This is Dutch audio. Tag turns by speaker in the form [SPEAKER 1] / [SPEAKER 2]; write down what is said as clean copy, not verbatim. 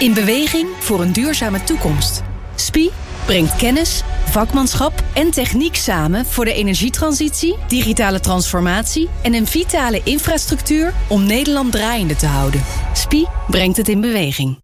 [SPEAKER 1] In beweging voor een duurzame toekomst. SPIE brengt kennis, vakmanschap en techniek samen voor de energietransitie, digitale transformatie en een vitale infrastructuur om Nederland draaiende te houden. SPIE brengt het in beweging.